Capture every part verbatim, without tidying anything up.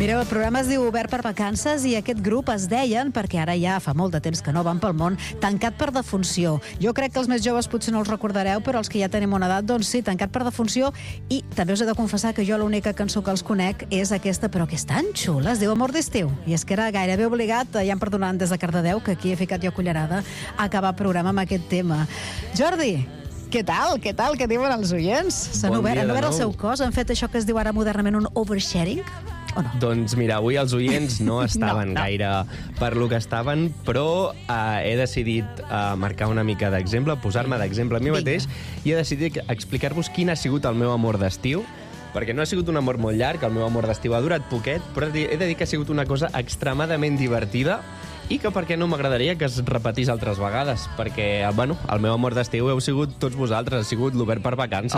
Mireu, el programa es diu Obert per Vacances i aquest grup es deien, perquè ara ja fa molt de temps que no van pel món, Tancat per Defunció. Jo crec que els més joves potser no els recordareu, però els que ja tenim una edat, doncs sí, Tancat per Defunció. I també us he de confessar que jo l'única cançó que els conec és aquesta, però que és tan xula, es diu Amor d'estiu. I és que era gairebé obligat, ja em perdonaran des de Cardedeu, que aquí he ficat jo cullerada, a acabar el programa amb aquest tema. Jordi, què tal? Què tal? Què diuen els oients? S'han obert, han obert el seu cos? Han fet això que es diu ara modernament un oversharing? O no? Doncs mira, avui els oients no estaven no, no. gaire per lo que estaven, però eh, he decidit eh, marcar una mica d'exemple, posar-me d'exemple a mi mateix, i he decidit explicar-vos quin ha sigut el meu amor d'estiu, perquè no ha sigut un amor molt llarg, el meu amor d'estiu ha durat poquet, però he de dir que ha sigut una cosa extremadament divertida i que per què no m'agradaria que es repetís altres vegades, perquè bueno, el meu amor d'estiu heu sigut tots vosaltres, ha sigut l'Obert per Vacances.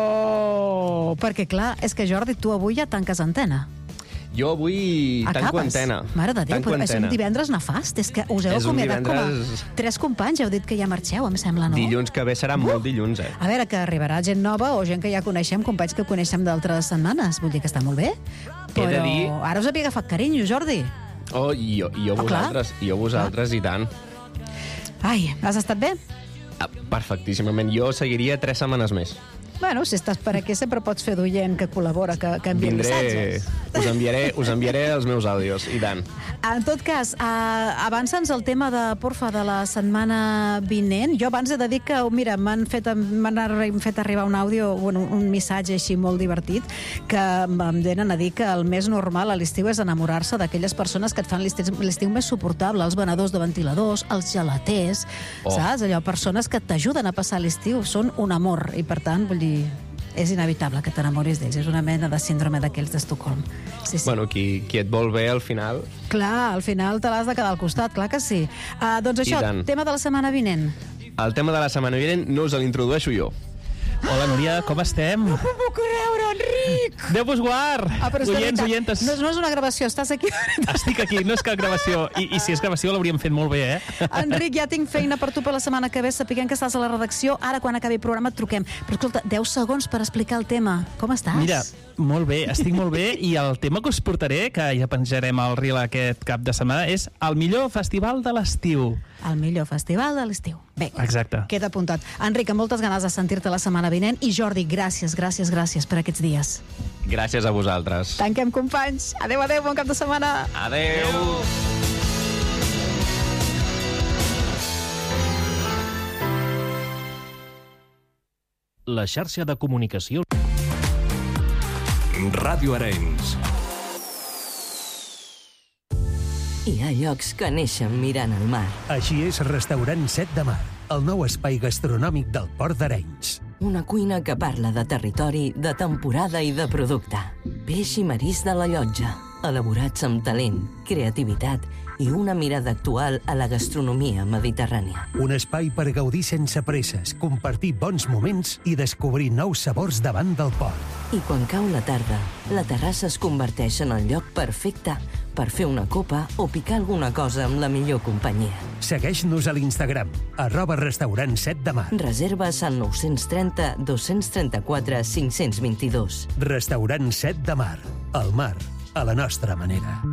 Oh, perquè clar, és que Jordi, tu avui ja tanques antena. Jo avui Acabes. tanco antena. Mare de Déu, tanco però és antena. un divendres nefast. És que us heu És un acomiadat divendres... com a tres companys. Heu dit que ja marxeu, em sembla, no? Dilluns que ve serà uh! molt dilluns, eh? A veure, que arribarà gent nova o gent que ja coneixem, companys que coneixem d'altres setmanes. Vull dir que està molt bé. Però He de dir... ara us havia agafat carinyo, Jordi. Oh, i jo, i jo oh, vosaltres, i jo vosaltres, i tant. Ai, has estat bé? Ah, perfectíssimament. Jo seguiria tres setmanes més. Bueno, si estàs per aquí sempre pots fer d'oient que col·labora, que, que envia Vindré, missatges. Us enviaré, us enviaré els meus àudios, i tant. En tot cas, uh, avança'ns el tema de, porfa, de la setmana vinent. Jo abans he de dir que, mira, m'han fet, m'han fet arribar un àudio, bueno, un missatge així molt divertit, que em venen a dir que el més normal a l'estiu és enamorar-se d'aquelles persones que et fan l'estiu més suportable, els venedors de ventiladors, els gelaters, oh. saps? Allò, persones que t'ajuden a passar l'estiu, són un amor, i per tant, vull dir, és inevitable que t'enamoris d'ells. És una mena de síndrome d'aquells d'Estocolm. Sí, sí. Bueno, qui, qui et vol bé al final... Clar, al final te l'has de quedar al costat, clar que sí. Uh, doncs això, tema de la setmana vinent. El tema de la setmana vinent no us l'introdueixo jo. Hola, Núria, com estem? No m'ho puc creure, Enric! Déu-vos guard! Ah, Oients, oientes... No, no és una gravació, estàs aquí. Estic aquí, no és cap gravació. I, i si és gravació l'hauríem fet molt bé, eh? Enric, ja tinc feina per tu per la setmana que ve, sapiguem que estàs a la redacció. Ara, quan acabi el programa, et truquem. Però escolta, deu segons per explicar el tema. Com estàs? Mira, molt bé, estic molt bé, i el tema que us portaré, que ja penjarem al reel aquest cap de setmana, és el millor festival de l'estiu. El millor festival de l'estiu. Bé, exacte. Queda apuntat. Enric, amb moltes ganes de sentir-te la setmana vinent, i Jordi, gràcies, gràcies, gràcies per aquests dies. Gràcies a vosaltres. Tanquem, companys. Adéu, adéu, bon cap de setmana. Adéu. La xarxa de comunicació Ràdio Arenys. Hi ha llocs que neixen mirant el mar. Així és Restaurant Set de Mar, el nou espai gastronòmic del Port d'Arenys. Una cuina que parla de territori, de temporada i de producte. Peix i marís de la llotja, elaborats amb talent, creativitat i una mirada actual a la gastronomia mediterrània. Un espai per gaudir sense presses, compartir bons moments i descobrir nous sabors davant del port. I quan cau la tarda, la terrassa es converteix en el lloc perfecte per fer una copa o picar alguna cosa amb la millor companyia. Segueix-nos a l'Instagram, arroba restaurant set de mar. Reserves al nou trenta, dos trenta-quatre, cinc cents vint-i-dos. Restaurant Set de Mar, el mar a la nostra manera.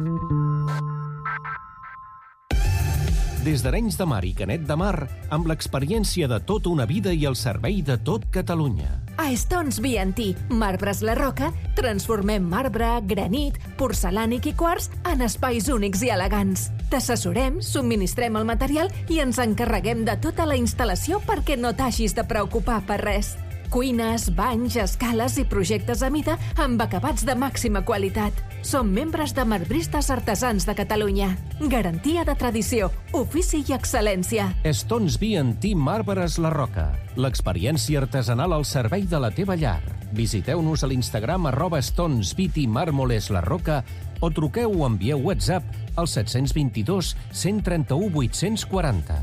Des d'Arenys de Mar i Canet de Mar, amb l'experiència de tota una vida i el servei de tot Catalunya. A Stones B and T, Marbres La Roca, transformem marbre, granit, porcelànic i quars en espais únics i elegants. T'assessorem, subministrem el material i ens encarreguem de tota la instal·lació perquè no t'hagis de preocupar per res. Cuines, banys, escales i projectes a mida amb acabats de màxima qualitat. Som membres de Marbristes Artesans de Catalunya. Garantia de tradició, ofici i excel·lència. Stones B and T Marbres La Roca. L'experiència artesanal al servei de la teva llar. Visiteu-nos a l'Instagram arroba Stones B T Mármoles La Roca o truqueu o envieu WhatsApp al set dos dos, cent trenta-u, vuit-cents quaranta.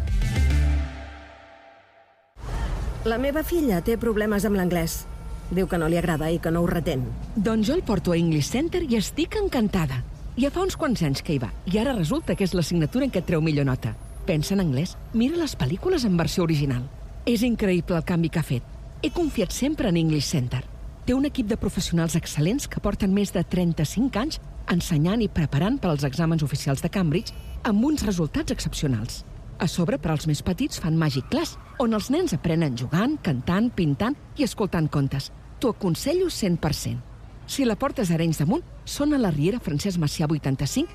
La meva filla té problemes amb l'anglès. Diu que no li agrada i que no ho retén. Doncs jo el porto a English Center i estic encantada. Ja fa uns quants anys que hi va, i ara resulta que és l'assignatura en què et treu millor nota. Pensa en anglès, mira les pel·lícules en versió original. És increïble el canvi que ha fet. He confiat sempre en English Center. Té un equip de professionals excel·lents que porten més de trenta-cinc anys ensenyant i preparant per als exàmens oficials de Cambridge amb uns resultats excepcionals. A sobre, per als més petits, fan Magic Class, on els nens aprenen jugant, cantant, pintant i escoltant contes. T'ho aconsello cent per cent. Si la portes d'Arenys de Munt, són a la Riera Francesc Macià vuitanta-cinc